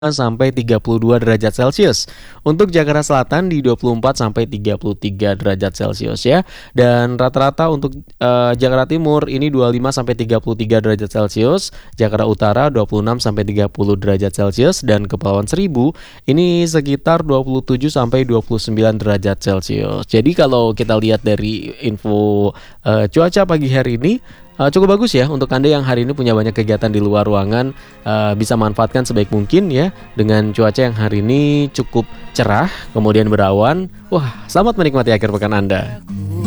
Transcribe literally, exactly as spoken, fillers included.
sampai tiga puluh dua derajat Celcius. Untuk Jakarta Selatan di dua puluh empat sampai tiga puluh tiga derajat Celcius ya. Dan rata-rata untuk uh, Jakarta Timur ini dua puluh lima sampai tiga puluh tiga derajat Celcius, Jakarta Utara dua puluh enam sampai tiga puluh derajat Celcius, dan Kepulauan Seribu ini sekitar dua puluh tujuh sampai dua puluh sembilan derajat Celcius. Jadi kalau kita lihat dari info uh, cuaca pagi hari ini, Uh, cukup bagus ya untuk Anda yang hari ini punya banyak kegiatan di luar ruangan, uh, bisa manfaatkan sebaik mungkin ya dengan cuaca yang hari ini cukup cerah kemudian berawan. Wah, selamat menikmati akhir pekan Anda.